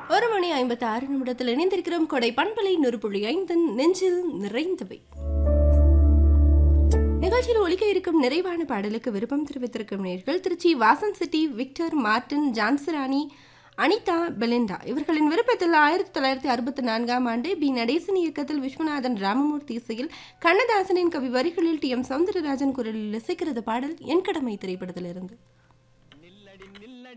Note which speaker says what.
Speaker 1: 1 மணி 56 நிமிடத்தில் இணைந்திருக்கிறோம். கொடை பண்பலை 100.5 நெஞ்சில் நிறைந்தவை. நிகழ்ச்சியில் ஒலிக்க இருக்கும் நிறைவான பாடலுக்கு விருப்பம் தெரிவித்திருக்கும் நேயர்கள் Trichy Vasan city, Victor, Martin, Jhansi Rani, Anitha, Belinda. இவர்களின் விருப்பத்தில் 1964ஆம் ஆண்டு பி. நடேசன் இயக்கத்தில் விஸ்வநாதன் ராமமூர்த்தி இசையில் கண்ணதாசனின் கவி வரிகளில் டி. எம். சௌந்தரராஜன் குரலில் இசைக்கிறது பாடல் என் கடமை திரைப்படத்திலிருந்து.